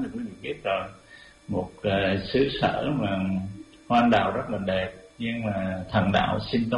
thì quý vị biết rồi, một xứ sở mà hoa anh đào rất là đẹp, nhưng mà thần đạo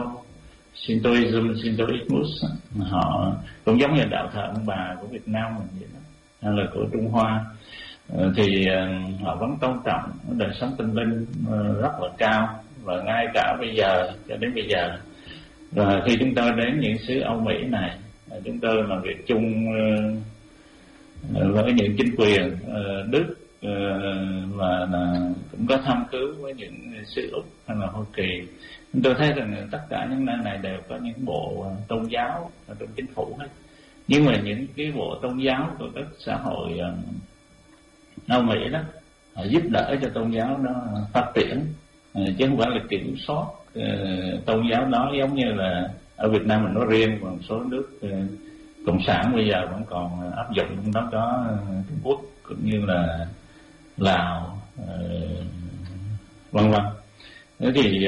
Shintoismus họ cũng giống như đạo thờ ông bà của Việt Nam mình vậy đó, hay là của Trung Hoa, thì họ vẫn tôn trọng đời sống tâm linh rất là cao, và ngay cả bây giờ cho đến bây giờ. Và khi chúng tôi đến những xứ Âu Mỹ này, chúng tôi làm việc chung với những chính quyền Đức, và cũng có thăm cứu với những xứ Úc hay là Hoa Kỳ. Chúng tôi thấy rằng tất cả những nơi này đều có những bộ tôn giáo ở trong chính phủ hết, nhưng mà những cái bộ tôn giáo của các xã hội Âu Mỹ đó, họ giúp đỡ cho tôn giáo nó phát triển, chứ không phải là kiểm soát tôn giáo đó, giống như là ở Việt Nam mình nói riêng, và một số nước cộng sản bây giờ vẫn còn áp dụng. Trong đó có Trung Quốc cũng như là Lào, vân vân. Thế thì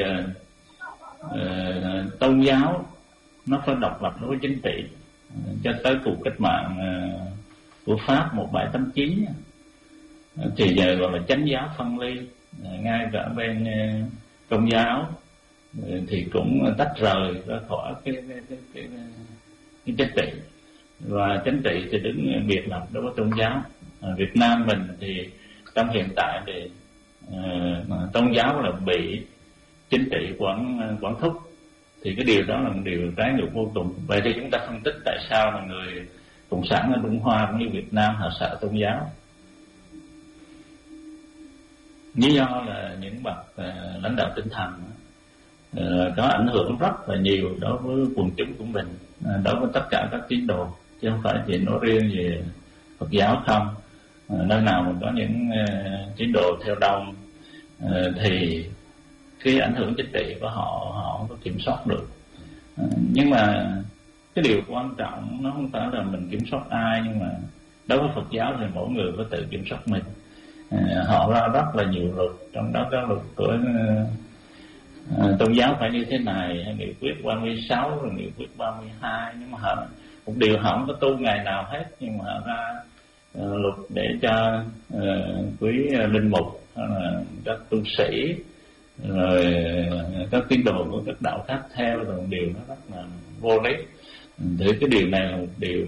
tôn giáo nó phải độc lập đối với chính trị, cho tới cuộc cách mạng của Pháp 1789 thì giờ gọi là chánh giáo phân ly. Ngay cả bên Công giáo thì cũng tách rời ra khỏi cái chính trị, và chính trị thì đứng biệt lập đối với tôn giáo. Việt Nam mình thì trong hiện tại thì tôn giáo là bị chính trị quản thúc, thì cái điều đó là một điều trái ngược vô cùng. Vậy thì chúng ta phân tích tại sao là người cộng sản ở Trung Hoa cũng như Việt Nam họ sợ tôn giáo. Lý do là những bậc lãnh đạo tinh thần có ảnh hưởng rất là nhiều đối với quần chúng của mình, đối với tất cả các tín đồ, chứ không phải chỉ nói riêng về Phật giáo không. Nơi nào mà có những tín đồ theo đông thì cái ảnh hưởng chính trị của họ không có kiểm soát được. Nhưng mà cái điều quan trọng nó không phải là mình kiểm soát ai, nhưng mà đối với Phật giáo thì mỗi người có tự kiểm soát mình. Họ ra rất là nhiều luật, trong đó có luật của tôn giáo phải như thế này, hay nghị quyết 36 rồi nghị quyết 32, nhưng mà họ một điều họ không có tu ngày nào hết, nhưng mà họ ra luật để cho quý linh mục hay là các tu sĩ rồi các tín đồ của các đạo khác theo, rồi một điều nó rất là vô lý. Thì cái điều này là một điều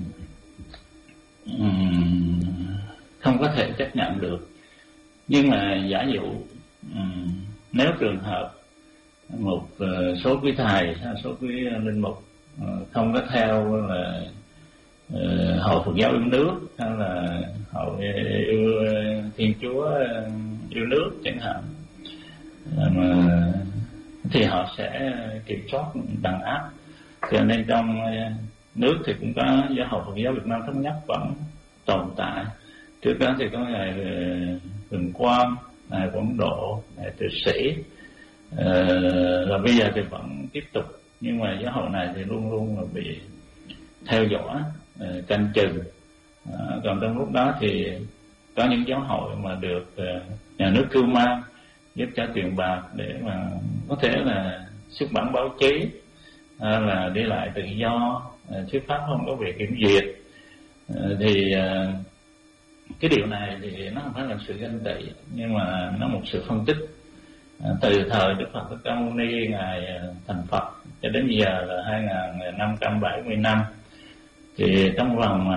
không có thể chấp nhận được. Nhưng mà giả dụ nếu trường hợp một số quý thầy hay số quý linh mục không có theo là hội Phật giáo yêu nước, hay là hội yêu Thiên Chúa yêu nước chẳng hạn, mà thì họ sẽ kiểm soát đàn áp. Cho nên trong nước thì cũng có giáo hội Phật giáo Việt Nam Thống Nhất vẫn tồn tại. Trước đó thì có ngài Huỳnh Quang, ngài Quảng Độ, ngài Từ Sĩ, và bây giờ thì vẫn tiếp tục. Nhưng mà giáo hội này thì luôn luôn là bị theo dõi, canh chừng. Còn trong lúc đó thì có những giáo hội mà được nhà nước cưu mang giúp cho tiền bạc để mà có thể là xuất bản báo chí, là đi lại tự do, thuyết pháp không có việc kiểm duyệt. Thì cái điều này thì nó không phải là sự ganh tị, nhưng mà nó một sự phân tích. Từ thời Đức Phật Thích Ca Mâu Ni ngài thành Phật cho đến bây giờ là 2570 năm, thì trong vòng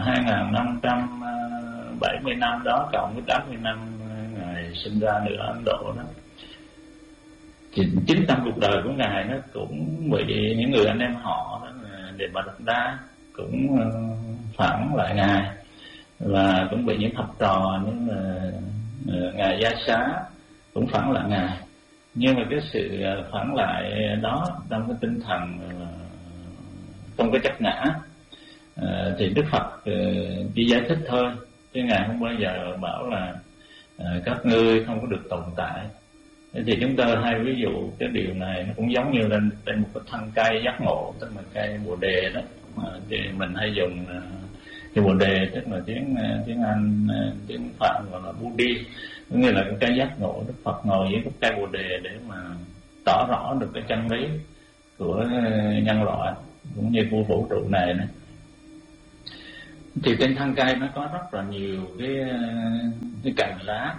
2570 năm đó cộng với 80 năm ngài sinh ra nữa Ấn Độ đó, thì 900 cuộc đời của ngài nó cũng bị những người anh em họ đó, Đề Bà Đạt Đa cũng phản lại ngài, và cũng bị những học trò như là ngài Gia Xá cũng phản lại ngài. Nhưng mà cái sự phản lại đó trong cái tinh thần trong cái chấp ngã thì Đức Phật chỉ giải thích thôi, chứ ngài không bao giờ bảo là các ngươi không có được tồn tại. Thì chúng ta hay ví dụ cái điều này nó cũng giống như là trên một cái thân cây giác ngộ, tức là cây bồ đề đó, thì mình hay dùng cái bồ đề, tức là tiếng Anh, tiếng Phạn gọi là Budi, có nghĩa là cái cây giác ngộ. Đức Phật ngồi với cái cây bồ đề để mà tỏ rõ được cái chân lý của nhân loại cũng như của vũ trụ này nữa. Thì trên thân cây nó có rất là nhiều cái cái cành lá.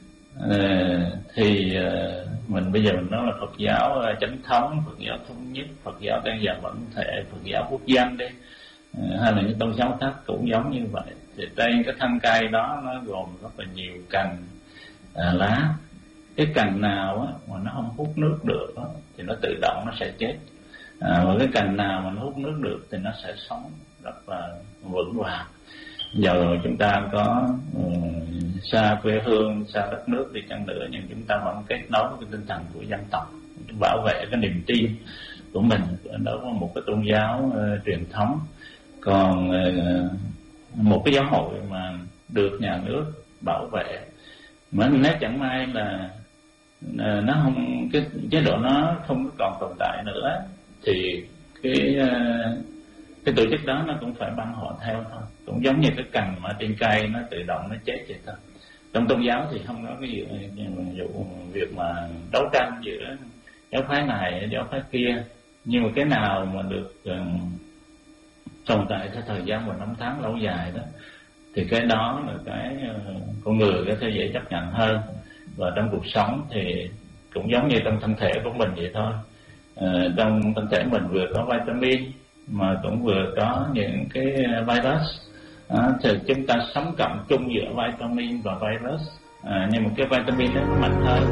Thì mình bây giờ mình nói là Phật giáo chánh thống, Phật giáo thống nhất, Phật giáo căn dòng bản thể, Phật giáo quốc danh đi, hay là những tôn giáo khác cũng giống như vậy. Thì trên cái thân cây đó nó gồm rất là nhiều cành lá. Cái cành nào mà nó không hút nước được thì nó tự động nó sẽ chết, và cái cành nào mà nó hút nước được thì nó sẽ sống rất là vững vàng. Giờ chúng ta có xa quê hương, xa đất nước đi chăng nữa, nhưng chúng ta vẫn kết nối với cái tinh thần của dân tộc, bảo vệ cái niềm tin của mình đối với một cái tôn giáo truyền thống. Còn một cái giáo hội mà được nhà nước bảo vệ, mà nếu chẳng may là nó không, cái chế độ nó không còn tồn tại nữa, thì cái tổ chức đó nó cũng phải băng họ theo thôi, cũng giống như cái cành mà trên cây nó tự động nó chết vậy thôi. Trong tôn giáo thì không có cái việc mà đấu tranh giữa giáo phái này giáo phái kia, nhưng mà cái nào mà được tồn tại theo thời gian và năm tháng lâu dài đó thì cái đó là cái con người có thể dễ chấp nhận hơn. Và trong cuộc sống thì cũng giống như trong thân thể của mình vậy thôi. Trong thân thể mình vừa có vitamin mà cũng vừa có những cái virus, thì chúng ta sống cộng chung giữa vitamin và virus, nhưng mà cái vitamin nó mạnh hơn.